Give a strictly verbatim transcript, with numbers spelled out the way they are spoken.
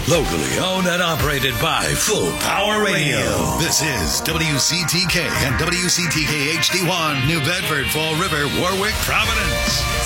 Locally owned and operated by Full Power Radio. This is W C T K and W C T K H D one, New Bedford, Fall River, Warwick, Providence.